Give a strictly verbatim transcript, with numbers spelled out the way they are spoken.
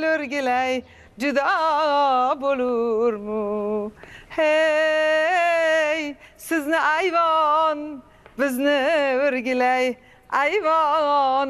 Örgiley juda bo'lurmu? Hey, sizni ayvon, bizni o'rgilay ayvon.